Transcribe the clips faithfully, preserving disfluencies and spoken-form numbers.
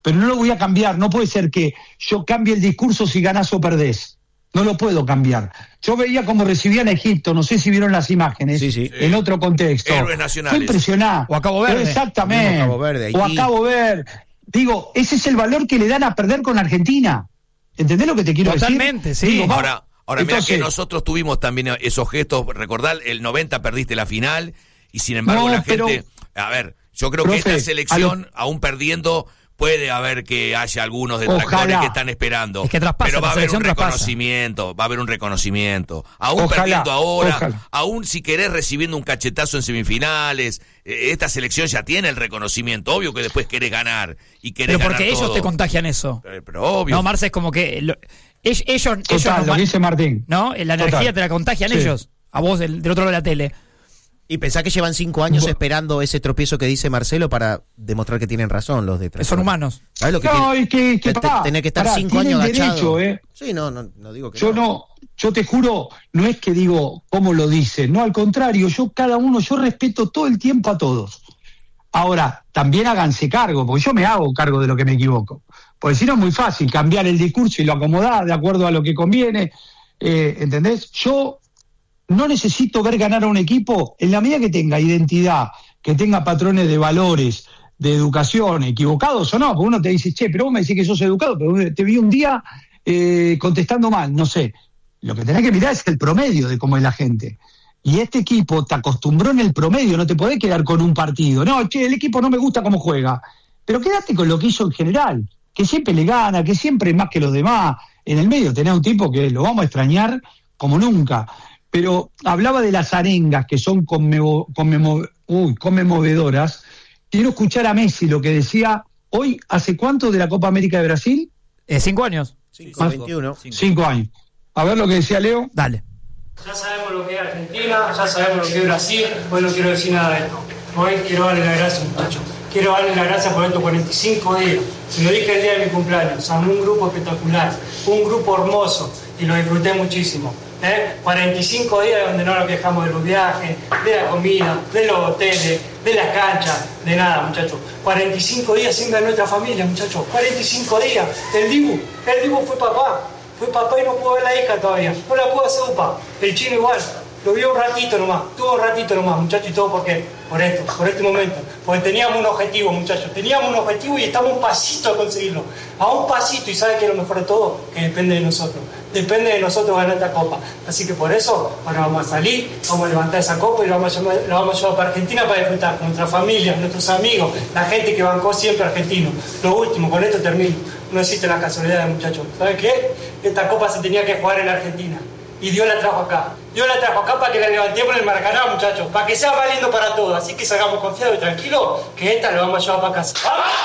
pero no lo voy a cambiar. No puede ser que yo cambie el discurso si ganás o perdés. No lo puedo cambiar. Yo veía cómo recibían a Egipto, no sé si vieron las imágenes, sí, sí. en otro contexto. Héroes nacionales. Fue impresionante. O a Cabo Verde. Pero exactamente. Cabo Verde, o a Cabo Verde. Digo, ese es el valor que le dan a perder con Argentina. ¿Entendés lo que te quiero Totalmente, decir? sí. Digo, Ahora, ahora entonces, mirá que nosotros tuvimos también esos gestos. Recordar, el noventa perdiste la final y sin embargo no, la pero, gente... A ver, yo creo profe, que esta selección, lo, aún perdiendo... Puede haber que haya algunos detractores que están esperando. Es que traspasa, pero va a haber un traspasa. reconocimiento, va a haber un reconocimiento. Aún ojalá, perdiendo ahora, ojalá. aún si querés recibiendo un cachetazo en semifinales, eh, esta selección ya tiene el reconocimiento. Obvio que después querés ganar y querés Pero porque ganar ellos todo. te contagian eso. Pero, pero obvio. No, Marce, es como que lo, ellos, ellos, Total, ellos lo nos, que dice Martín. ¿no? La energía Total. te la contagian Sí. ellos. A vos del, del otro lado de la tele. Y pensá que llevan cinco años Bo- esperando ese tropiezo que dice Marcelo para demostrar que tienen razón los detractores. Son humanos. ¿Sabés lo que No, tiene? es que, que Te- pará, tener que estar pará, cinco tienen años agachado. derecho, ¿eh? Sí, no, no, no digo que Yo no, yo te juro, no es que digo cómo lo dice, no, al contrario, yo cada uno, yo respeto todo el tiempo a todos. Ahora, también háganse cargo, porque yo me hago cargo de lo que me equivoco. Porque si no es muy fácil cambiar el discurso y lo acomodar de acuerdo a lo que conviene, eh, ¿entendés? Yo no necesito ver ganar a un equipo en la medida que tenga identidad, que tenga patrones de valores, de educación, equivocados o no, porque uno te dice, che, pero vos me decís que sos educado, pero te vi un día eh, contestando mal, no sé. Lo que tenés que mirar es el promedio de cómo es la gente. Y este equipo te acostumbró en el promedio, no te podés quedar con un partido. No, che, el equipo no me gusta cómo juega. Pero quédate con lo que hizo en general, que siempre le gana, que siempre es más que los demás. En el medio tenés un tipo que lo vamos a extrañar como nunca. Pero hablaba de las arengas que son conmemo, conmemo, uy, conmemovedoras. Quiero escuchar a Messi lo que decía hoy, ¿hace cuánto de la Copa América de Brasil? Eh, cinco años. cinco, veintiuno. Cinco. Cinco años. A ver lo que decía Leo. Dale. Ya sabemos lo que es Argentina, ya sabemos lo que es Brasil, hoy no quiero decir nada de esto. Hoy quiero darle las gracias, muchachos. Quiero darle las gracias por estos cuarenta y cinco días. Se lo dije el día de mi cumpleaños. Armé un grupo espectacular, un grupo hermoso y lo disfruté muchísimo. ¿Eh? cuarenta y cinco días donde no nos quejamos de los viajes, de la comida, de los hoteles, de las canchas, de nada, muchachos. cuarenta y cinco días sin ver a nuestra familia, muchachos. cuarenta y cinco días. El Dibu, el Dibu fue papá. Fue papá y no pudo ver la hija todavía. No la pudo hacer upa. El chino igual. Lo vio un ratito nomás. Tuvo un ratito nomás, muchachos. ¿Y todo por qué? Por esto, por este momento. Porque teníamos un objetivo, muchachos. Teníamos un objetivo y estamos a un pasito a conseguirlo. A un pasito. ¿Y sabe qué es lo mejor de todo? Que depende de nosotros. Depende de nosotros ganar esta copa. Así que por eso, ahora vamos a salir, vamos a levantar esa copa y la vamos a llevar, la vamos a llevar para Argentina para disfrutar con nuestra familia, nuestros amigos, la gente que bancó siempre argentino. Lo último, con esto termino. No existe la casualidad, muchachos. ¿Saben qué? Esta copa se tenía que jugar en Argentina. Y Dios la trajo acá. Dios la trajo acá para que la levantemos en el Maracaná, muchachos. Para que sea más lindo para todos. Así que salgamos confiados y tranquilos que esta la vamos a llevar para casa.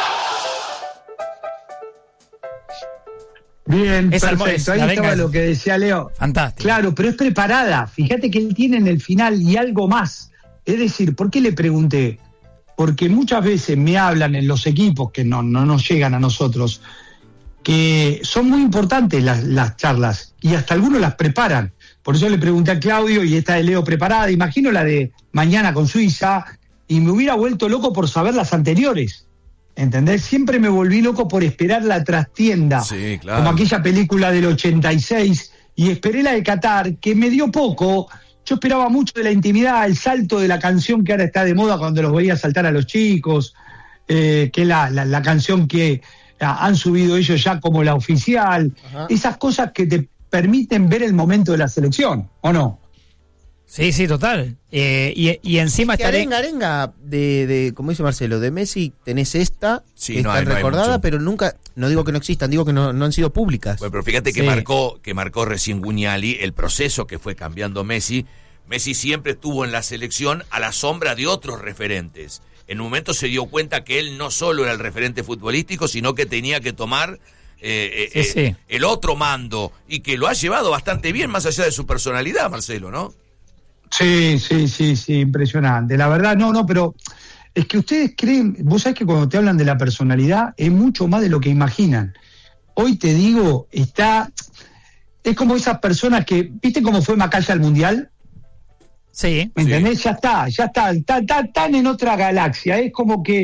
Bien, Es perfecto. hermoso, Ahí la estaba venga. lo que decía Leo. Fantástico. Claro, pero es preparada. Fíjate que él tiene en el final y algo más. Es decir, ¿por qué le pregunté? Porque muchas veces me hablan en los equipos que no, no nos llegan a nosotros, que son muy importantes las, las charlas y hasta algunos las preparan. Por eso le pregunté a Claudio y esta de Leo preparada. Imagino la de mañana con Suiza y me hubiera vuelto loco por saber las anteriores. ¿Entendés? Siempre me volví loco por esperar la trastienda. Sí, claro. Como aquella película del ochenta y seis. Y esperé la de Qatar, que me dio poco. Yo esperaba mucho de la intimidad, el salto de la canción que ahora está de moda cuando los veía saltar a los chicos, eh, que es la, la, la canción que ah, han subido ellos ya como la oficial. Ajá. Esas cosas que te permiten ver el momento de la selección, ¿o no? Sí, sí, total. Eh, y, y encima Que estaré... arenga, arenga, de, de, como dice Marcelo, de Messi tenés esta, Sí, que no está hay- no hay recordada, mucho. pero nunca, no digo que no existan, digo que no, no han sido públicas. Bueno, pero fíjate que Sí. marcó que marcó recién Guiñali el proceso que fue cambiando Messi. Messi siempre estuvo en la selección a la sombra de otros referentes. En un momento se dio cuenta que él no solo era el referente futbolístico, sino que tenía que tomar eh, Sí, eh, sí. eh, el otro mando, y que lo ha llevado bastante bien, más allá de su personalidad, Marcelo, ¿no? Sí, sí, sí, sí, impresionante. La verdad, no, no, pero es que ustedes creen, vos sabés que cuando te hablan de la personalidad es mucho más de lo que imaginan. Hoy te digo, está, es como esas personas que, ¿viste cómo fue Macaya al Mundial? Sí. ¿Me entendés? Ya está, ya está, está- está- están en otra galaxia. Es como que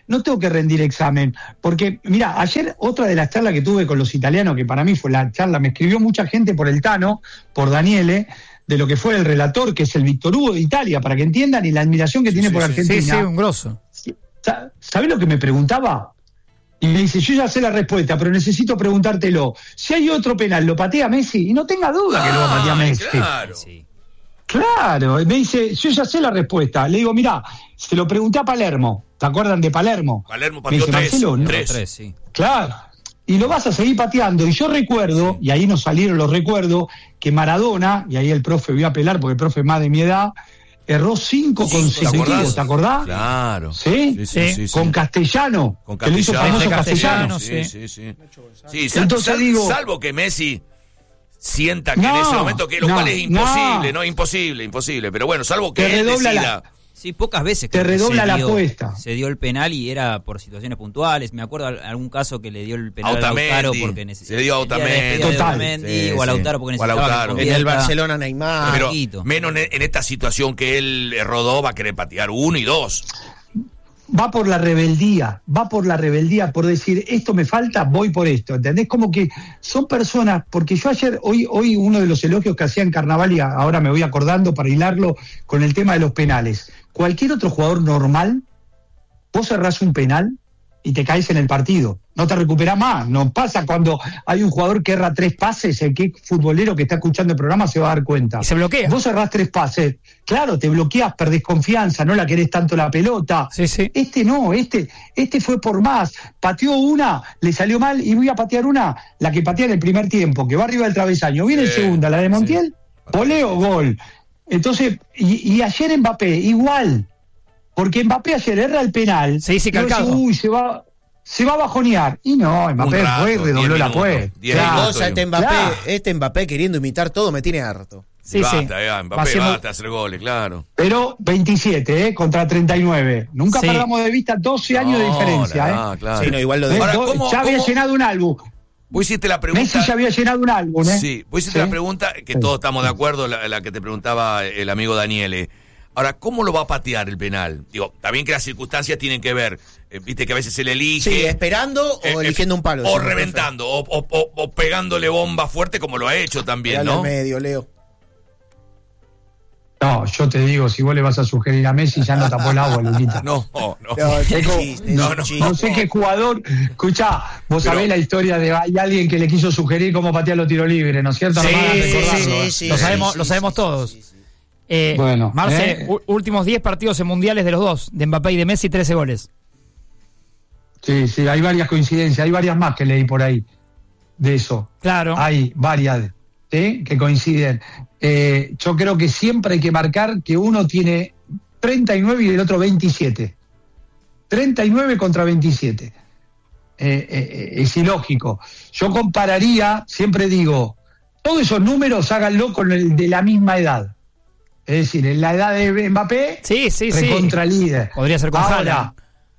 no tengo que rendir examen. Porque, mira, ayer otra de las charlas que tuve con los italianos, que para mí fue la charla, me escribió mucha gente por el Tano, por Daniele, de lo que fue el relator, que es el Víctor Hugo de Italia, para que entiendan, y la admiración que Sí, tiene sí, por sí. Argentina. Sí, sí, un grosso. ¿Sabés lo que me preguntaba? Y me dice, yo ya sé la respuesta, pero necesito preguntártelo. Si hay otro penal, ¿lo patea Messi? Y no tenga duda que lo va a patear Ay, Messi. claro. Sí. Claro, y me dice, yo ya sé la respuesta. Le digo, mirá, se lo pregunté a Palermo. ¿Te acuerdan de Palermo? Palermo Me pateó dice, tres. Marcelo, no. tres. Tres, sí. Claro. Y lo vas a seguir pateando. Y yo recuerdo, y ahí nos salieron los recuerdos, que Maradona, y ahí el profe voy a apelar porque el profe es más de mi edad, erró cinco Cinco, consecutivos, ¿te acordás? Claro. ¿Sí? Sí, sí, sí, sí. Con Castellano, Con que lo hizo Castellano. famoso Castellano. Castellano. Sí, sí, sí. Sí, sal- Entonces sal- digo- salvo que Messi sienta que No, en ese momento, que lo no, cual es imposible, no. ¿no? Imposible, imposible. Pero bueno, salvo que Te él redobla la- decida. Sí, pocas veces Te creo que redobla se la dio- apuesta. Se dio el penal y era por situaciones puntuales. Me acuerdo de algún caso que le dio el penal a Otamendi. Lautaro porque neces- Se le dio a el día de Otamendi. despedida de Total. Otamendi, Sí, o a sí. Lautaro porque O a necesitaba que Lautaro. En el convierta. Barcelona Neymar. Pero Poquito. menos en, en esta situación que él eh, rodó, va a querer patear uno y dos. Va por la rebeldía, va por la rebeldía, por decir, esto me falta, voy por esto, ¿entendés? Como que son personas, porque yo ayer, hoy, hoy uno de los elogios que hacía en Carnaval, y ahora me voy acordando para hilarlo con el tema de los penales. Cualquier otro jugador normal, vos cerrás un penal y te caes en el partido, no te recuperás más. No pasa cuando hay un jugador que erra tres pases, el que futbolero que está escuchando el programa se va a dar cuenta. Y se bloquea. Vos cerrás tres pases, claro, te bloqueás, perdés confianza, no la querés tanto la pelota. Sí, sí. Este no, este, este fue por más. Pateó una, le salió mal y voy a patear una, la que patea en el primer tiempo, que va arriba del travesaño. Viene Sí, el segunda, la de Montiel, sí. voleo, gol. Entonces, y, y ayer Mbappé, igual. Porque Mbappé ayer erra el penal. Sí, sí, y vos decís, calcado. uy, se va, se va a bajonear. Y no, Mbappé Un rato, fue y redobló diez la minutos, puerta. diez Qué Claro. cosa, este Mbappé, Claro. este Mbappé queriendo imitar todo me tiene harto. Sí, sí. basta, ya, Mbappé, Pasemos- basta hacer goles, claro. Pero veintisiete, ¿eh? Contra treinta y nueve. Nunca Sí. perdamos de vista doce años de No, diferencia, no, ¿eh? claro. Sí, no, igual lo de... Eh, Ahora, do- ¿cómo- ya había cómo- llenado un álbum. Vos hiciste la pregunta. Messi ya había llenado un álbum, ¿eh? Sí, vos hiciste Sí. la pregunta que Sí. todos estamos de acuerdo, la, la que te preguntaba el amigo Daniele. Ahora, ¿cómo lo va a patear el penal? Digo, está bien que las circunstancias tienen que ver. Eh, Viste que a veces se le elige. Sí, esperando o eh, eh, eligiendo un palo. O decimos, reventando, o, o- o- o pegándole bomba fuerte como lo ha hecho profe. también, Dale al ¿no? medio, Leo. No, yo te digo, si vos le vas a sugerir a Messi, ya no tapó el agua, Luquita. No, no. No, es un Digo, chiste, es no, un no, chiste. No sé qué jugador. Escuchá, vos Pero- sabés la historia de hay alguien que le quiso sugerir cómo patear los tiros libres, ¿no es cierto? Sí, No me hagas sí, recordarlo, sí, ¿eh? sí, Lo sabemos- lo sabemos todos. Eh, Bueno, Marce, eh. u- últimos diez partidos en mundiales de los dos, de Mbappé y de Messi, trece goles. Sí, sí, hay varias coincidencias, hay varias más que leí por ahí de eso. Claro. Hay varias, ¿sí? Que coinciden. Eh, yo creo que siempre hay que marcar que uno tiene treinta y nueve y el otro veintisiete. treinta y nueve contra veintisiete. Eh, eh, es ilógico. Yo compararía, siempre digo, todos esos números háganlo con el de la misma edad. Es decir, en la edad de Mbappé, Sí, sí, sí. recontra líder. Podría ser con Ahora, Haaland.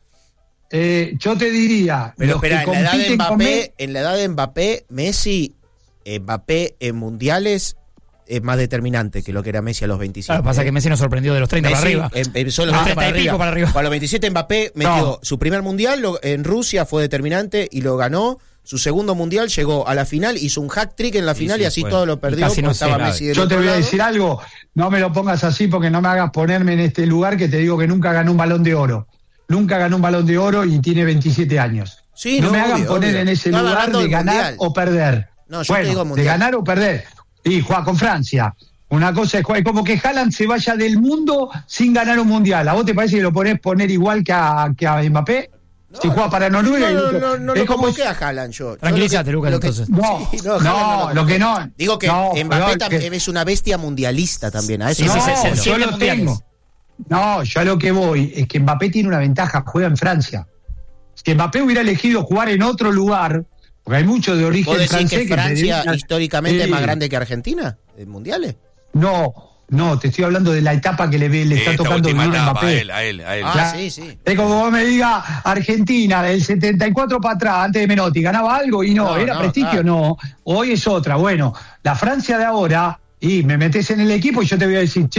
eh, yo te diría, Pero los espera, que en la edad de compiten con Mbappé, Messi- en la edad de Mbappé, Messi, Mbappé en mundiales es más determinante que lo que era Messi a los veintisiete. Claro, pasa que Messi nos sorprendió de los treinta para Messi arriba. em- empezó a los Ah, treinta para treinta y arriba. pico para arriba. Para los veintisiete Mbappé metió No. su primer mundial lo- en Rusia, fue determinante y lo ganó. Su segundo mundial llegó a la final, hizo un hat trick en la Sí, final sí, y así fue. todo lo perdió casi no porque se estaba la- Messi del Yo te otro voy a lado. decir algo, no me lo pongas así porque no me hagas ponerme en este lugar que te digo que nunca ganó un balón de oro. Nunca ganó un balón de oro y tiene veintisiete años. Sí, no, no, me hagan obvio, poner obvio. en ese Estaba lugar hablando de del ganar mundial. o perder. No, yo te bueno, digo de mundial. ganar o perder. Y juega con Francia. Una cosa es jugar- como que Haaland se vaya del mundo sin ganar un mundial. ¿A vos te parece que lo ponés poner igual que a, que a Mbappé? si juega para Noruega. y No, no, otro- no, no es lo como convoqué a Haaland yo. Yo Tranquilízate, lo que- Lucas, lo que- entonces. No, Sí, no, Haaland lo que convoqué. no. Digo que no, Mbappé perdón, también que- es una bestia mundialista también. A eso Sí, me sí, no, sí, refiero. sí, yo siete lo mundiales. tengo. No, yo a lo que voy es que Mbappé tiene una ventaja, juega en Francia. Si Mbappé hubiera elegido jugar en otro lugar, porque hay muchos de origen ¿Vos decís francés que que Francia te dedican- históricamente es Sí. más grande que Argentina en mundiales? No, no, te estoy hablando de la etapa que le, ve- le está Esta tocando última vivir a etapa, a Mbappé. él, a él, a él. Ah, Ya. sí, sí. Es como vos me digas, Argentina, del setenta y cuatro para atrás, antes de Menotti, ¿ganaba algo? Y no, No, ¿era no, prestigio? claro. No. Hoy es otra. Bueno, la Francia de ahora, y me metes en el equipo y yo te voy a decir, che,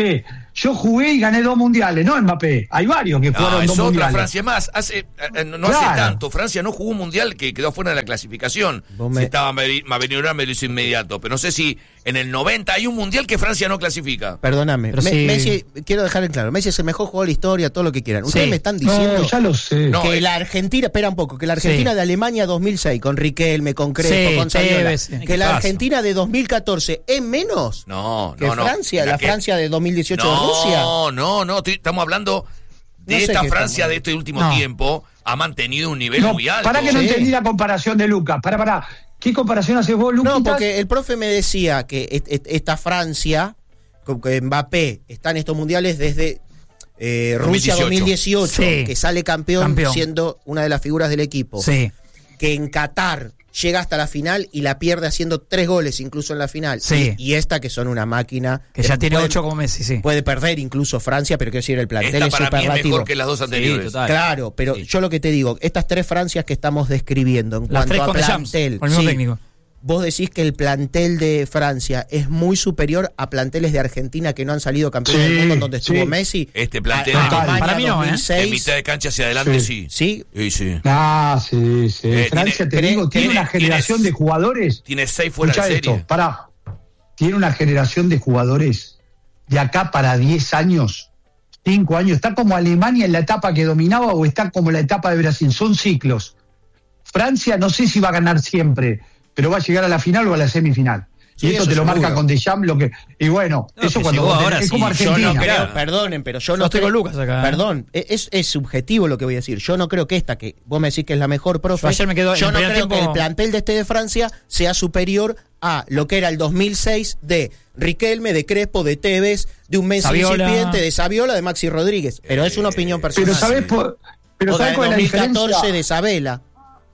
Yo jugué y gané dos mundiales, no Mbappé. Hay varios que No, fueron es dos otra mundiales. Francia más. Hace, eh, no Claro. hace tanto. Francia no jugó un mundial que quedó fuera de la clasificación. Vos me- Si estaba Mavenura me lo hizo inmediato. Pero no sé si en el noventa hay un mundial que Francia no clasifica. Perdóname. Pero Me- sí. Messi, quiero dejar en claro, Messi es el mejor jugador de la historia, todo lo que quieran. Ustedes Sí. me están diciendo No, ya lo sé. No, que eh. la Argentina, espera un poco, que la Argentina Sí. de Alemania dos mil seis, con Riquelme, con Crespo, Sí, con Saviola, Tevez, sí. que la Paso. Argentina de dos mil catorce es menos No, que no, no. Francia, la que- Francia de dos mil dieciocho no, de Rusia. No, no, no. estoy- Estamos hablando de No sé esta qué Francia estamos- de este último No. tiempo. Ha mantenido un nivel No, muy alto. para que no Sí. entendí la comparación de Lucas. Para, para. ¿Qué comparación haces vos, Lucas? No, porque el profe me decía que est- est- esta Francia, con que Mbappé está en estos mundiales desde eh, Rusia dos mil dieciocho, Sí. que sale campeón, Campeón. siendo una de las figuras del equipo. Sí. Que en Qatar llega hasta la final y la pierde haciendo tres goles incluso en la final. Sí. Y, y esta que son una máquina. Que ya tiene puede- ocho como Messi, sí. Puede perder incluso Francia, pero quiero decir, el plantel Esta es para mí es superlativo. mejor que las dos anteriores. total. Claro, pero Sí. yo lo que te digo, estas tres Francias que estamos describiendo en Las cuanto tres a con Deschamps, plantel, con el mismo sí, técnico. vos decís que el plantel de Francia es muy superior a planteles de Argentina que no han salido campeones Sí, del mundo en donde estuvo sí. Messi. Este plantel A- de- Alemania Para mí no, ¿eh? De dos mil seis, mitad de cancha hacia adelante, sí. Sí, Sí, sí. Ah, sí, sí. Eh, Francia, tiene- te digo, tiene, tiene- una generación tiene- de jugadores. Tiene seis fuera Escuchá de serie. esto, pará. Tiene una generación de jugadores de acá para diez años, cinco años. Está como Alemania en la etapa que dominaba o está como la etapa de Brasil. Son ciclos. Francia no sé si va a ganar siempre, pero va a llegar a la final o a la semifinal. Sí, y esto eso te lo seguro. marca con Deschamps, lo que y bueno, No, eso que cuando llegó vos ahora tenés- es sí, como yo Argentina. Yo no creo, Claro. perdonen, pero yo Yo no estoy creo- con Lucas acá, ¿eh? Perdón, es, es subjetivo lo que voy a decir. Yo no creo que esta, que vos me decís que es la mejor, profe. Yo ayer me quedo- en yo el no primer creo que tiempo- el plantel de este de Francia sea superior a lo que era el dos mil seis de Riquelme, de Crespo, de Tevez, de un Messi Saviola. incipiente, de Saviola, de Maxi Rodríguez. Pero es una opinión personal. Pero sabés por- pero o sabés de cuál es la dos mil catorce diferencia. de Isabela.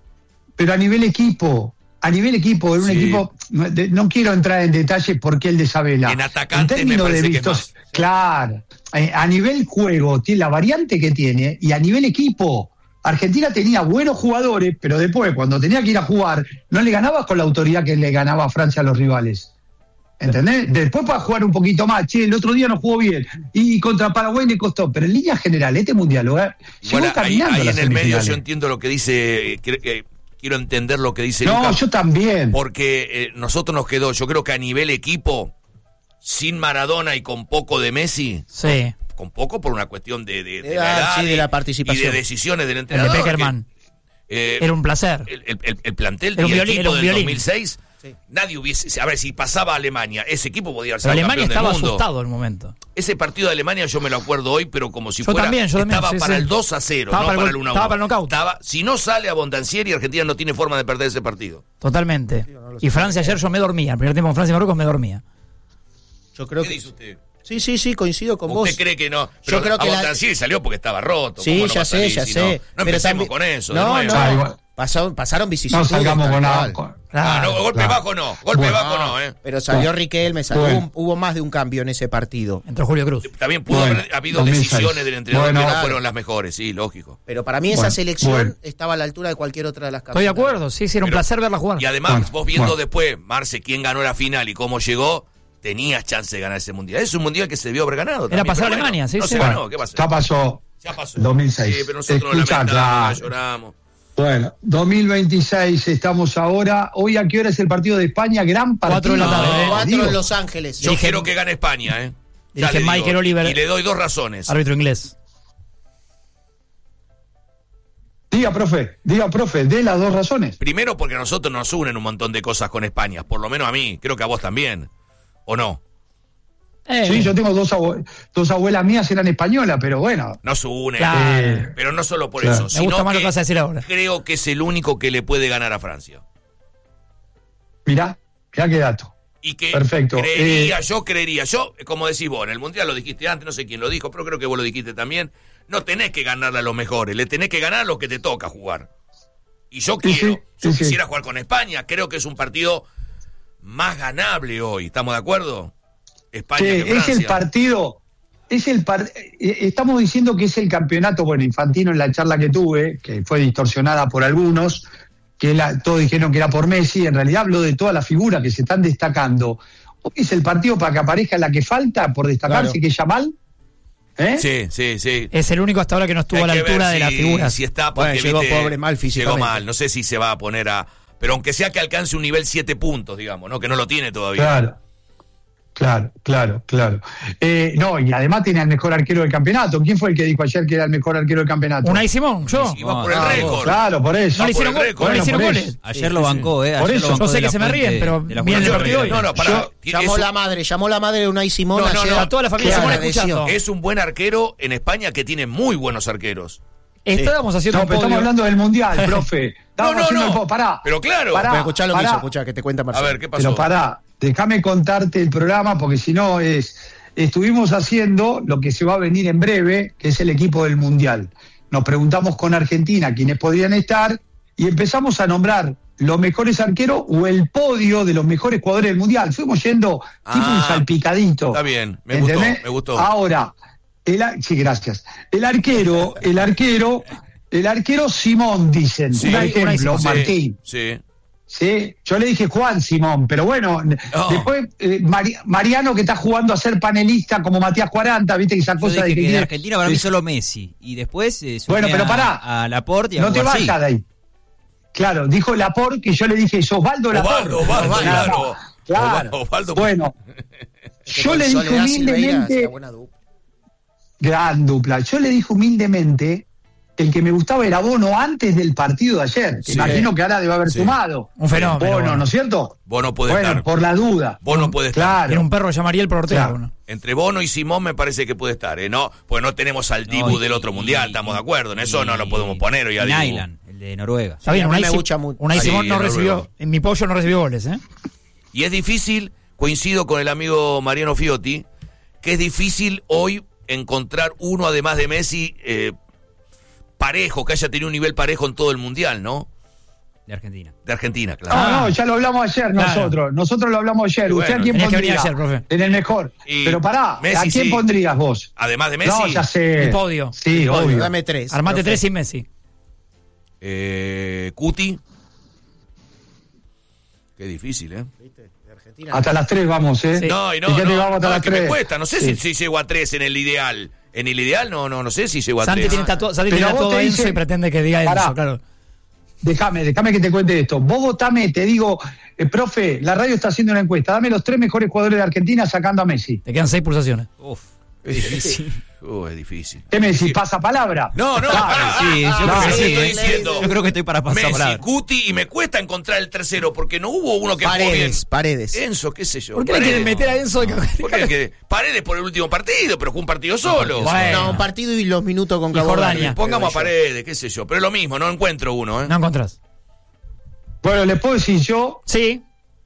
Pero a nivel equipo, a nivel equipo, en un Sí. equipo, no, de- no quiero entrar en detalles por qué el de Isabela. En atacante me términos parece de que es vistos, más. claro, eh, a nivel juego, tiene la variante que tiene, y a nivel equipo, Argentina tenía buenos jugadores, pero después, cuando tenía que ir a jugar, no le ganabas con la autoridad que le ganaba a Francia a los rivales. ¿Entendés? Después para jugar un poquito más, che, el otro día no jugó bien, y contra Paraguay le costó, pero en línea general, este mundial, lo llegó Igual ahí, caminando ahí a las en el medio yo semifinales. entiendo lo que dice, eh, quiero, eh, quiero entender lo que dice No, Lucas, yo también. porque eh, nosotros nos quedó, yo creo que a nivel equipo, sin Maradona y con poco de Messi, Sí. con poco por una cuestión de, de, de Eh, la ah, edad sí, de y- la participación. y de decisiones del El de entrenador. Peckerman. que, eh, Era un placer. el, el- el- el plantel Era un y el violín, equipo era un del violín. dos mil seis, Sí. nadie hubiese, a ver, si pasaba a Alemania, ese equipo podía Pero ser Alemania campeón estaba del mundo. asustado en el momento. Ese partido de Alemania yo me lo acuerdo hoy, pero como si Yo fuera también, yo también, estaba sí, para sí. el dos a cero, Estaba no para el para gol- el uno a estaba uno. para el knockout. Estaba- si no sale a Bondancieri, Argentina no tiene forma de perder ese partido. Totalmente. Y Francia ayer yo me dormía. El primer tiempo con Francia y Marruecos me dormía. Yo creo ¿Qué que dice usted? sí, sí, sí, coincido con ¿Usted vos. cree que no? Pero Yo creo a que la- Bondancieri salió porque estaba roto. Sí, ¿Cómo no va ya a sé, salir ya si sé. No, no Pero empecemos también- con eso. de No, nuevo. Ah, no. igual. Pasaron, pasaron No vicisitudes. salgamos tal con nada. cual. con- Ah, no, Claro, golpe claro. bajo no. Golpe Bueno. bajo no, ¿eh? Pero salió Bueno. Riquelme, salió, Bueno. hubo más de un cambio en ese partido. Entró Julio Cruz. También pudo Bueno, haber habido dos mil seis. decisiones del entrenador Bueno, que no claro. fueron las mejores, sí, lógico. Pero para mí esa Bueno, selección bueno. estaba a la altura de cualquier otra de las Estoy de capitales. acuerdo, sí, sí, era un Pero- placer verla jugar. Y además, Bueno, vos viendo bueno. después, Marce, quién ganó la final y cómo llegó, tenías chance de ganar ese mundial. Es un mundial que se debió haber ganado. Era también, pasar pero a Alemania, sí, no sí. se Bueno, ganó, ¿qué pasó? Ya pasó. Ya pasó. dos mil seis. Sí, pero nosotros Escuchá, lamentamos, claro. lloramos. Bueno, dos mil veintiséis estamos ahora. Hoy, ¿a qué hora es el partido de España? Gran partido. Cuatro de la tarde, No, ¿eh? Cuatro Digo, en Los Ángeles. Yo Dirige- quiero que gane España, ¿eh? Ya dirige le digo. Michael Oliver. Y le doy dos razones. Árbitro inglés. Diga, profe, diga, profe, dé las dos razones. Primero porque a nosotros nos unen un montón de cosas con España, por lo menos a mí, creo que a vos también, ¿o no? Eh, Sí, yo tengo dos, abue- dos abuelas mías, eran españolas, pero bueno. Nos unen, Claro. eh, pero no solo por Claro. eso, Me sino gusta más lo que que vas a decir ahora. creo que es el único que le puede ganar a Francia. Mirá, mirá qué dato. Y que Perfecto. creería, Eh, yo creería, yo, como decís vos, en el Mundial lo dijiste antes, no sé quién lo dijo, pero creo que vos lo dijiste también, no tenés que ganarle a los mejores, le tenés que ganar a los que te toca jugar. Y yo Sí, quiero, sí, yo sí, sí. quisiera jugar con España, creo que es un partido más ganable hoy, ¿estamos de acuerdo? España che, que es Francia. el partido, es el par- eh, estamos diciendo que es el campeonato, bueno, Infantino en la charla que tuve, que fue distorsionada por algunos, que la- todos dijeron que era por Messi, en realidad habló de todas las figuras que se están destacando. Hoy es el partido para que aparezca la que falta por destacarse, Claro. que es Yamal. ¿Eh? Sí, sí, sí. Es el único hasta ahora que no estuvo Hay a la que altura ver de las si- figuras. Si está porque Bueno, llegó viste, pobre mal físicamente. Llegó mal, no sé si se va a poner a... Pero aunque sea que alcance un nivel siete puntos, digamos, ¿no? Que no lo tiene todavía. Claro, claro, claro, claro. Eh, no, y además tiene al mejor arquero del campeonato. ¿Quién fue el que dijo ayer que era el mejor arquero del campeonato? Unai Simón, yo. Y va por el Ah, récord. Claro, por eso. No le por hicieron, el gol- récord. no le Bueno, hicieron por goles. eso. Ayer lo bancó, ¿eh? Por Ayer eso. lo bancó Yo sé de que la se me fuente- ríen, pero de la miren el fuente partido hoy. No, no, pará. Yo- Llamó Es la un- madre, llamó la madre de Unai Simón No, no, ayer. no. A toda la familia que Simón agradeció. escuchando. Es un buen arquero en España que tiene muy buenos arqueros. Estábamos haciendo No, un pero podio. estamos hablando del Mundial, profe. Estamos No, no, haciendo no. el po- Pará. Pero claro. Pará, Pero escuchá lo que pará. hizo, escuchá, que te cuenta A Marcelo. ver, ¿qué pasó? Pero pará, déjame contarte el programa porque si no es... Estuvimos haciendo lo que se va a venir en breve, que es el equipo del Mundial. Nos preguntamos con Argentina quiénes podrían estar y empezamos a nombrar los mejores arqueros o el podio de los mejores jugadores del Mundial. Fuimos yendo tipo Ah, un salpicadito. está bien, me gustó, ¿entendés? me gustó. Ahora, el, ar- sí, gracias. El arquero, el arquero, el arquero Simón, dicen. Sí, un Unai ejemplo, Simón. Martín. Sí. Sí, yo le dije Juan Simón, pero bueno, No. después eh, Mari- Mariano que está jugando a ser panelista como Matías cuarenta, viste que esa Yo cosa dije de que que de quiere- Argentina para mí es- solo Messi. Y después eh, sumé Bueno, pero a- pará. a Laporte y a no te Cubarsí. vayas de ahí. Claro, dijo Laporte que yo le dije, Osvaldo Laporte. Osvaldo, Osvaldo, Nada claro. más. Claro. Osvaldo- Bueno, Que yo con le dije Soledad Silveira humildemente, será buena dupla. gran dupla, yo le dije humildemente, el que me gustaba era Bono antes del partido de ayer. que Sí. Imagino que ahora debe haber Sí. sumado. Un fenómeno. Bono, Bono. ¿no es cierto? Bono puede bueno, estar. por la duda. Bono puede estar. Claro. Tiene un perro que llamaría el por Ortega. Claro. Bueno. Entre Bono y Simón me parece que puede estar, ¿eh? No, pues no tenemos al Dibu No, y- del otro y- mundial, y- estamos de acuerdo. En eso y- no lo podemos poner hoy a y Dibu. Nyland, el de Noruega. Está bien, a mí Unai me Sim- gusta mucho. Unai Sí, Simón no en recibió, Noruega. en mi pollo no recibió goles, ¿eh? Y es difícil, coincido con el amigo Mariano Fiotti, que es difícil hoy encontrar uno, además de Messi, eh, parejo, que haya tenido un nivel parejo en todo el mundial, ¿no? De Argentina. De Argentina, claro. No, Ah. no, ya lo hablamos ayer Claro. nosotros. Nosotros lo hablamos ayer. Y ¿Usted bueno, a quién tenías que pondría? venir ayer, profe. En el mejor. Y Pero pará, Messi, ¿a quién sí. pondrías vos? Además de Messi, No, ya sé. El podio. Sí, Obvio, obvio. dame tres. Armate profe. tres sin Messi. eh, Cuti. Qué difícil, ¿eh? De Argentina. Hasta las tres vamos, ¿eh? Sí. No, y no, Fíjate, no, vamos hasta no, las es que me tres. cuesta. No sé Sí. si, si llego a tres en el ideal. En el ideal no, no, no sé si llego a Santi tres. tiene tatuado, Santi Pero tiene vos todo te Enzo dice- y pretende que diga Pará. Enzo, claro. Déjame, déjame que te cuente esto. Vos votame, te digo, eh, profe, la radio está haciendo una encuesta. Dame los tres mejores jugadores de Argentina sacando a Messi. Te quedan seis pulsaciones. Uf. Es difícil. Uh, es difícil. ¿Qué Messi? ¿Pasa palabra? No, no, Claro. pará. Sí, yo No, creo que sí, sí, estoy ¿eh? diciendo. Yo creo que estoy para pasar Messi, palabra. Cuti, y me cuesta encontrar el tercero porque no hubo uno que jugó bien. Paredes, Paredes. Enzo, qué sé yo. ¿Por qué le quieren meter a Enzo de ¿Por qué le quiere- Paredes por el último partido, pero jugó un partido solo. Bueno. No, un partido y los minutos con Y Cabo Jordania. Verde. Pongamos a Creo yo. Paredes, qué sé yo. Pero es lo mismo, no encuentro uno, ¿eh? No encontrás. Bueno, les puedo decir yo, Sí.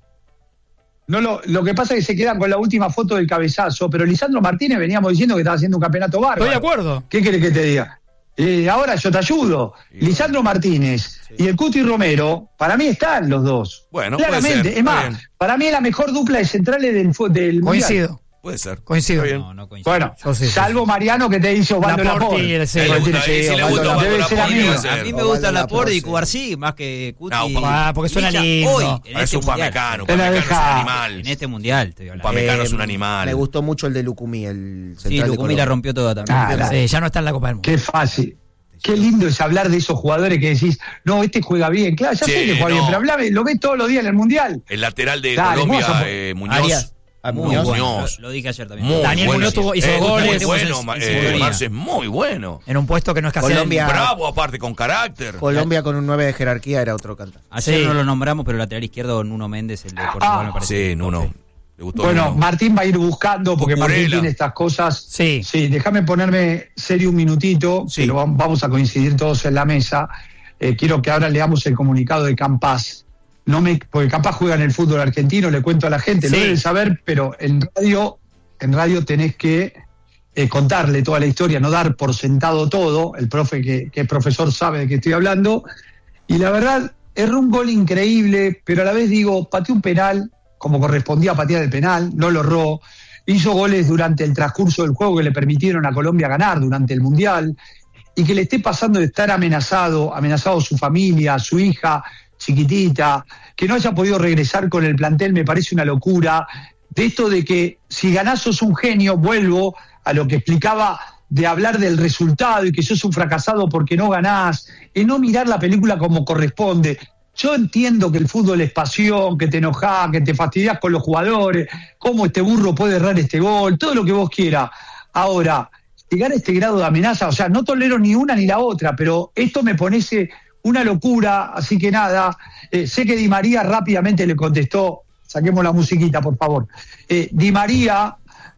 no lo, lo que pasa es que se quedan con la última foto del cabezazo, pero Lisandro Martínez veníamos diciendo que estaba haciendo un campeonato bárbaro. Estoy de acuerdo. ¿Qué querés que te diga? Eh, ahora yo te ayudo. Y Lisandro Martínez y el Cuti Romero, para mí están los dos. Bueno, puede claramente. ser, Es está más, bien. para mí es la mejor dupla de centrales del, fu- del Mundial. Coincido. Puede ser. Coincido. Está bien. No, no coincido. Bueno, Yo sí, sí, salvo Mariano que te dice Osvaldo Laporte Laporte. y el- sí. A él le gusta, Sí, a él sí le Osvaldo gusta Laporte. Osvaldo Debe ser Laporte, amigo. puede ser. A mí me Ovaldo gusta Laporte Laporte, y sí. Cubarsí más que Cuti. No, y ah, porque suena Villa lindo. Hoy, Ah, en es este un mundial. pamecano. Te la Pamecano es un deja. animal. En este mundial, estoy hablando. Pamecano es un Eh, animal. Me gustó mucho el de Lucumí, el central Sí, de Lucumí Colombia. la rompió toda también. Ah, la- Sí, ya no está en la Copa del Mundo. Qué fácil. Qué lindo es hablar de esos jugadores que decís, no, este juega bien. Claro, ya Sí, sé que juega no. bien, pero hablame, lo ves todos los días en el Mundial. El lateral de Dale, Colombia, Muñoz. eh, Muñoz. Arias. Ah, Muy Muñoz. bueno. Muñoz. Lo, lo dije ayer también. Muy Daniel bueno. Muñoz tuvo- hizo Eh, goles. Muy bueno, En- Ma- en eh, sintonía. Marce es muy bueno. En un puesto que no es casi Colombia- Bravo, aparte, con carácter. Colombia con un nueve de jerarquía era otro cantar. Ayer Sí. no lo nombramos, pero el lateral izquierdo, Nuno Méndez, el de Portugal, Ah, me parece. Sí, Nuno. Le gustó Bueno, Nuno. Martín va a ir buscando, porque Cucurella. Martín tiene estas cosas. Sí. Sí, déjame ponerme serio un minutito, Sí. pero vam- vamos a coincidir todos en la mesa. Eh, quiero que ahora leamos el comunicado de Campas. No me, porque Campas juega en el fútbol argentino, le cuento a la gente, Sí. lo deben saber, pero en radio, en radio tenés que eh, contarle toda la historia, no dar por sentado todo. El profe que, que es profesor sabe de qué estoy hablando. Y la verdad, erró un gol increíble, pero a la vez digo, pateó un penal, como correspondía a patear el penal, no lo erró. Hizo goles durante el transcurso del juego que le permitieron a Colombia ganar durante el Mundial, y que le esté pasando de estar amenazado, amenazado su familia, su hija chiquitita, que no haya podido regresar con el plantel, me parece una locura. De esto de que si ganás sos un genio, vuelvo a lo que explicaba de hablar del resultado y que sos un fracasado porque no ganás, en no mirar la película como corresponde. Yo entiendo que el fútbol es pasión, que te enojás, que te fastidiás con los jugadores, cómo este burro puede errar este gol, todo lo que vos quieras. Ahora, llegar a este grado de amenaza, o sea, no tolero ni una ni la otra, pero esto me parece una locura, así que nada, eh, sé que Di María rápidamente le contestó, saquemos la musiquita, por favor. Eh, Di María,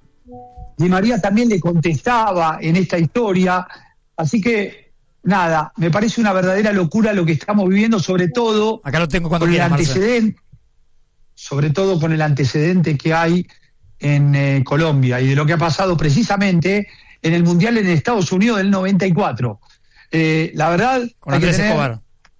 Di María también le contestaba en esta historia, así que nada, me parece una verdadera locura lo que estamos viviendo, sobre todo acá lo tengo cuando con el quieras, antecedente, sobre todo con el antecedente que hay en eh, Colombia y de lo que ha pasado precisamente en el Mundial en Estados Unidos del noventa y cuatro. Eh, la verdad, con Andrés tener, Escobar.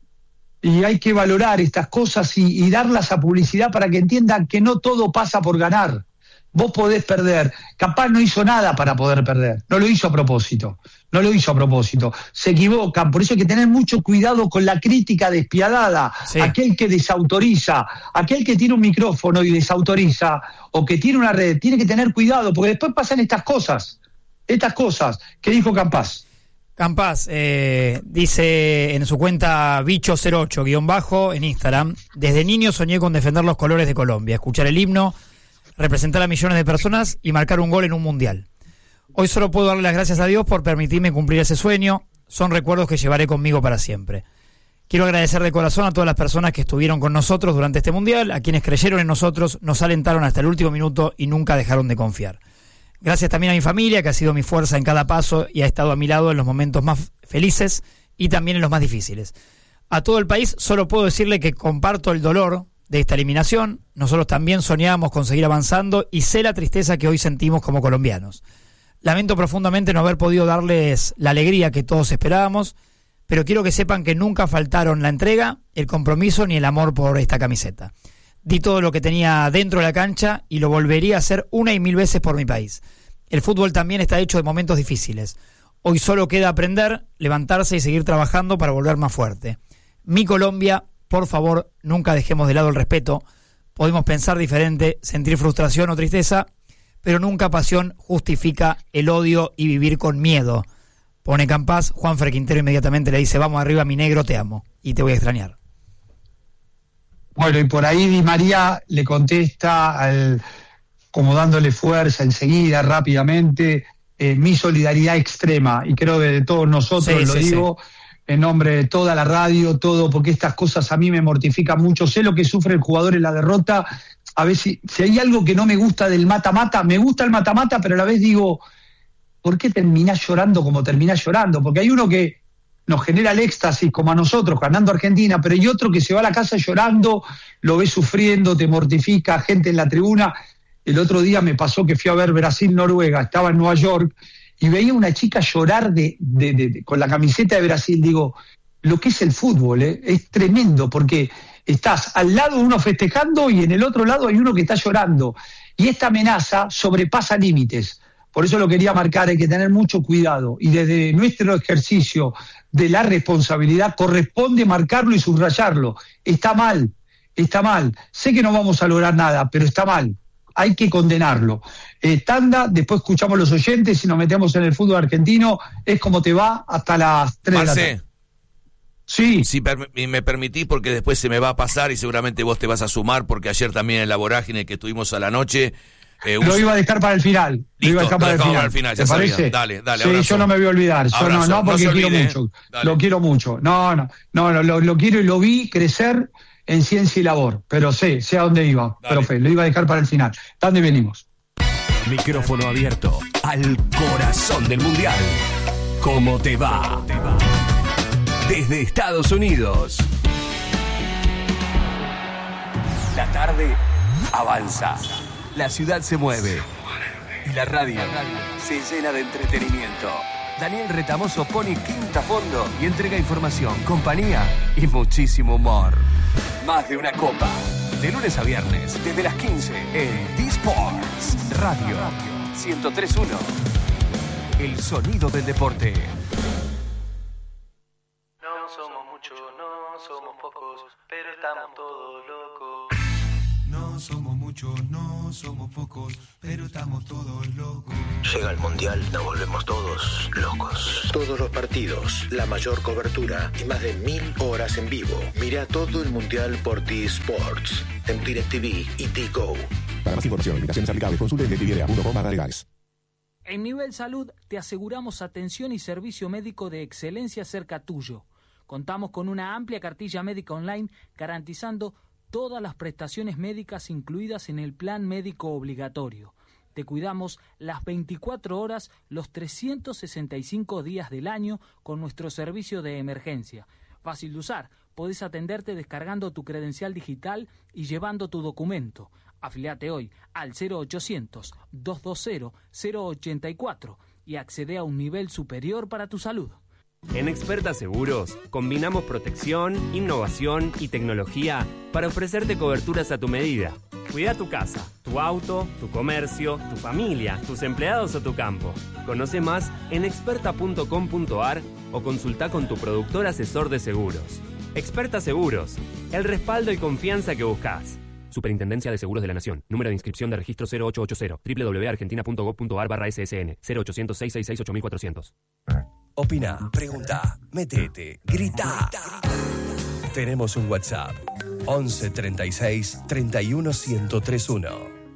Y hay que valorar estas cosas y, y darlas a publicidad para que entiendan que no todo pasa por ganar. Vos podés perder. Capaz no hizo nada para poder perder. No lo hizo a propósito. No lo hizo a propósito. Se equivocan. Por eso hay que tener mucho cuidado con la crítica despiadada. Sí. Aquel que desautoriza, aquel que tiene un micrófono y desautoriza, o que tiene una red, tiene que tener cuidado, porque después pasan estas cosas. Estas cosas. ¿Qué dijo Campas? Campas eh, dice en su cuenta bicho cero ocho guión bajo en Instagram: desde niño soñé con defender los colores de Colombia, escuchar el himno, representar a millones de personas y marcar un gol en un mundial. Hoy solo puedo darle las gracias a Dios por permitirme cumplir ese sueño. Son recuerdos que llevaré conmigo para siempre. Quiero agradecer de corazón a todas las personas que estuvieron con nosotros durante este mundial, a quienes creyeron en nosotros, nos alentaron hasta el último minuto y nunca dejaron de confiar. Gracias también a mi familia, que ha sido mi fuerza en cada paso y ha estado a mi lado en los momentos más felices y también en los más difíciles. A todo el país solo puedo decirle que comparto el dolor de esta eliminación. Nosotros también soñábamos con seguir avanzando y sé la tristeza que hoy sentimos como colombianos. Lamento profundamente no haber podido darles la alegría que todos esperábamos, pero quiero que sepan que nunca faltaron la entrega, el compromiso ni el amor por esta camiseta. Di todo lo que tenía dentro de la cancha y lo volvería a hacer una y mil veces por mi país. El fútbol también está hecho de momentos difíciles. Hoy solo queda aprender, levantarse y seguir trabajando para volver más fuerte. Mi Colombia, por favor, nunca dejemos de lado el respeto. Podemos pensar diferente, sentir frustración o tristeza, pero nunca pasión justifica el odio y vivir con miedo. Pone Campas, Juanfer Quintero inmediatamente le dice: vamos arriba, mi negro, te amo y te voy a extrañar. Bueno, y por ahí Di María le contesta, al, como dándole fuerza enseguida, rápidamente, eh, mi solidaridad extrema, y creo que de todos nosotros, sí, lo sí, digo, sí. En nombre de toda la radio, todo, porque estas cosas a mí me mortifican mucho. Sé lo que sufre el jugador en la derrota. A ver si, si hay algo que no me gusta del mata-mata, me gusta el mata-mata, pero a la vez digo, ¿por qué terminás llorando como terminás llorando? Porque hay uno que nos genera el éxtasis, como a nosotros, ganando Argentina, pero hay otro que se va a la casa llorando, lo ves sufriendo, te mortifica, gente en la tribuna. El otro día me pasó que fui a ver Brasil-Noruega, estaba en Nueva York, y veía una chica llorar de, de, de, de, con la camiseta de Brasil. Digo, lo que es el fútbol, ¿eh? Es tremendo, porque estás al lado de uno festejando y en el otro lado hay uno que está llorando. Y esta amenaza sobrepasa límites. Por eso lo quería marcar, hay que tener mucho cuidado. Y desde nuestro ejercicio de la responsabilidad corresponde marcarlo y subrayarlo. Está mal, está mal. Sé que no vamos a lograr nada, pero está mal. Hay que condenarlo. Eh, tanda, después escuchamos los oyentes y nos metemos en el fútbol argentino. Es como te va hasta las tres de la tarde. Sí. Si per- me permitís, porque después se me va a pasar y seguramente vos te vas a sumar, porque ayer también en la vorágine que estuvimos a la noche... Eh, lo iba a dejar para el final. Listo, lo iba a dejar para el final. Para el final, ¿Te parece? Sabía. Dale, dale. Sí, abrazo. Yo no me voy a olvidar. Yo no, no, porque no quiero olvide, mucho. Eh. Lo quiero mucho. No, no, no, no lo, lo quiero y lo vi crecer en ciencia y labor. Pero sé, sé a dónde iba, dale. Profe. Lo iba a dejar para el final. ¿Dónde venimos? Micrófono abierto al corazón del Mundial. ¿Cómo te va? ¿Cómo te va? Desde Estados Unidos. La tarde avanza. La ciudad se mueve. Y la radio se llena de entretenimiento. Daniel Retamoso pone quinta a fondo y entrega información, compañía y muchísimo humor. Más de una copa. De lunes a viernes, desde las quince en D-Sports Radio ciento tres punto uno. El sonido del deporte. No somos muchos, no somos pocos, pero estamos todos locos. No somos muchos, no No somos pocos, pero estamos todos locos. Llega el Mundial, nos volvemos todos locos. Todos los partidos, la mayor cobertura y más de mil horas en vivo. Mira todo el Mundial por T-Sports, en DirecTV y T-Go. Para más información, limitaciones aplicables, consulte en directv punto com barra legales. En Nivel Salud te aseguramos atención y servicio médico de excelencia cerca tuyo. Contamos con una amplia cartilla médica online garantizando todas las prestaciones médicas incluidas en el plan médico obligatorio. Te cuidamos las veinticuatro horas, los trescientos sesenta y cinco días del año con nuestro servicio de emergencia. Fácil de usar, podés atenderte descargando tu credencial digital y llevando tu documento. Afiliate hoy al cero ochocientos, doscientos veinte, cero ochenta y cuatro y accede a un nivel superior para tu salud. En Experta Seguros, combinamos protección, innovación y tecnología para ofrecerte coberturas a tu medida. Cuida tu casa, tu auto, tu comercio, tu familia, tus empleados o tu campo. Conoce más en experta punto com punto ar o consulta con tu productor asesor de seguros. Experta Seguros, el respaldo y confianza que buscas. Superintendencia de Seguros de la Nación. Número de inscripción de registro cero ocho ocho cero. doble u doble u doble u punto argentina punto gov punto ar barra ese ese ene. cero ochocientos, seiscientos sesenta y seis, ocho mil cuatrocientos. Opina, pregunta, metete, grita. Tenemos un WhatsApp. once treinta y seis, treinta y uno, ciento treinta y uno.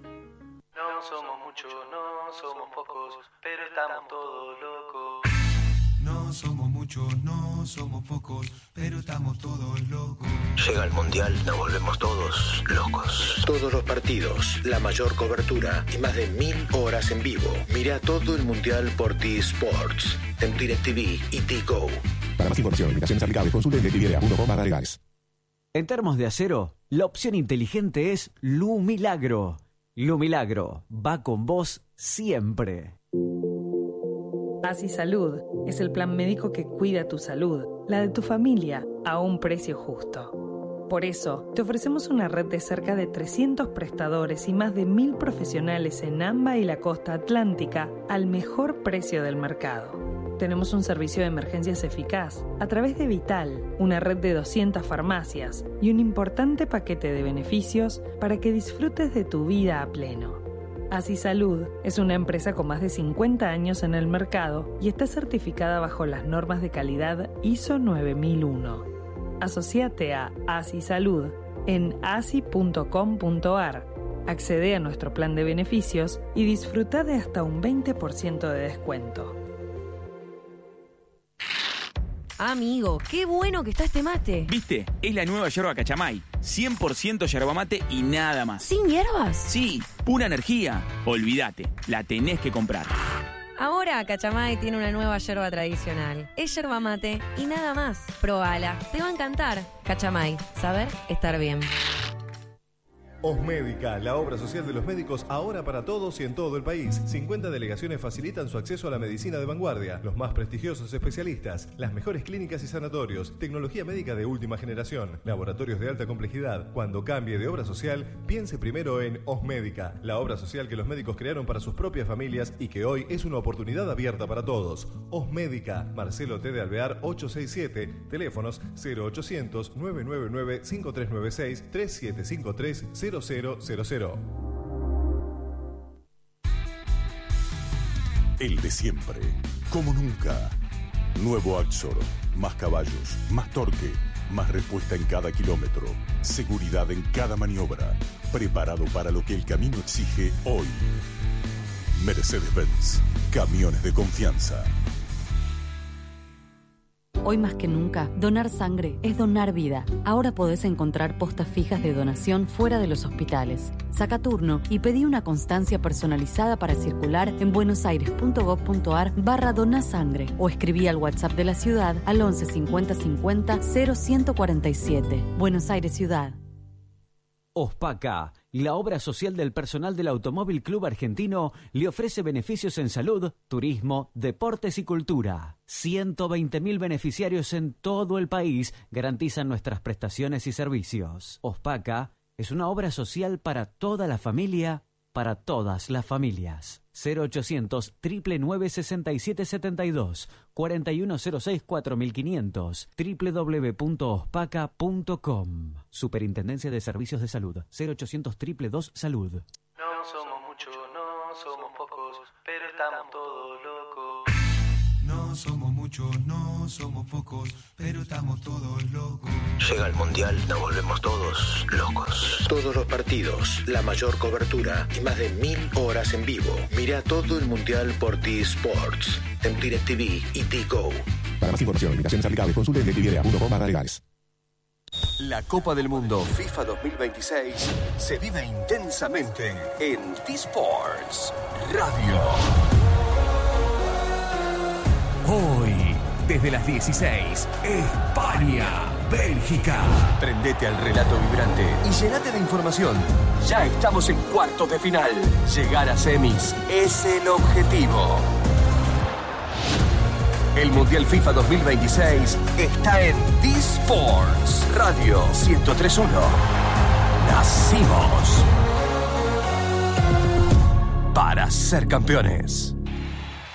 No somos muchos, no somos pocos, pero estamos todos locos. No somos muchos, no somos pocos, pero estamos todos locos. Llega el Mundial, nos volvemos todos locos. Todos los partidos, la mayor cobertura y más de mil horas en vivo. Mira todo el Mundial por T-Sports, en DirecTV y T-Go. Para más información, limitaciones aplicables, consulte en directv punto com barra legales. En termos de acero, la opción inteligente es Lu Milagro. Lu Milagro va con vos siempre. Así Salud es el plan médico que cuida tu salud, la de tu familia, a un precio justo. Por eso, te ofrecemos una red de cerca de trescientos prestadores y más de mil profesionales en AMBA y la costa atlántica al mejor precio del mercado. Tenemos un servicio de emergencias eficaz a través de Vital, una red de doscientas farmacias y un importante paquete de beneficios para que disfrutes de tu vida a pleno. Así Salud es una empresa con más de cincuenta años en el mercado y está certificada bajo las normas de calidad I S O nueve mil uno. Asociate a Así Salud en asi punto com punto ar. Accede a nuestro plan de beneficios y disfruta de hasta un veinte por ciento de descuento. Amigo, qué bueno que está este mate. ¿Viste? Es la nueva yerba Cachamay. cien por ciento yerba mate y nada más. ¿Sin hierbas? Sí, pura energía. Olvídate, la tenés que comprar. Ahora Cachamay tiene una nueva yerba tradicional. Es yerba mate y nada más. Probala, te va a encantar. Cachamay, saber estar bien. Osmédica, la obra social de los médicos ahora para todos y en todo el país. cincuenta delegaciones facilitan su acceso a la medicina de vanguardia, los más prestigiosos especialistas, las mejores clínicas y sanatorios, tecnología médica de última generación, laboratorios de alta complejidad. Cuando cambie de obra social, piense primero en Osmédica, la obra social que los médicos crearon para sus propias familias y que hoy es una oportunidad abierta para todos. Osmédica, Marcelo T. de Alvear ochocientos sesenta y siete, teléfonos cero ochocientos, nueve nueve nueve, cinco tres nueve seis, tres siete cinco tres, cero cero cero cero. El de siempre, como nunca. Nuevo Axor, más caballos, más torque, más respuesta en cada kilómetro, seguridad en cada maniobra, preparado para lo que el camino exige hoy. Mercedes-Benz, camiones de confianza. Hoy más que nunca, donar sangre es donar vida. Ahora podés encontrar postas fijas de donación fuera de los hospitales. Saca turno y pedí una constancia personalizada para circular en buenosaires punto gov punto ar barra donasangre o escribí al WhatsApp de la ciudad al once cincuenta cincuenta cero ciento cuarenta y siete. Buenos Aires Ciudad. Ospaca, la obra social del personal del Automóvil Club Argentino, le ofrece beneficios en salud, turismo, deportes y cultura. ciento veinte mil beneficiarios en todo el país garantizan nuestras prestaciones y servicios. Ospaca es una obra social para toda la familia, para todas las familias. cero ochocientos, nueve nueve sesenta y siete setenta y dos, cuarenta y uno cero seis, cuatro mil quinientos, doble u doble u doble u punto ospaca punto com. Superintendencia de Servicios de Salud, cero ochocientos, dos dos dos, salud. No No somos muchos, no somos pocos, pero estamos todos locos. No somos muchos, no somos pocos, pero estamos todos locos. Llega el Mundial, nos volvemos todos locos. Todos los partidos, la mayor cobertura y más de mil horas en vivo. Mira todo el Mundial por T-Sports, en DirecTV y T-Go. Para más información, limitaciones aplicables, consulte en directv punto com barra legales. La Copa del Mundo FIFA dos mil veintiséis se vive intensamente en T-Sports Radio. Hoy, desde las dieciséis, España, Bélgica. Prendete al relato vibrante y llenate de información. Ya estamos en cuartos de final. Llegar a semis es el objetivo. El Mundial FIFA dos mil veintiséis está en T-Sports Radio ciento tres punto uno. Nacimos para ser campeones.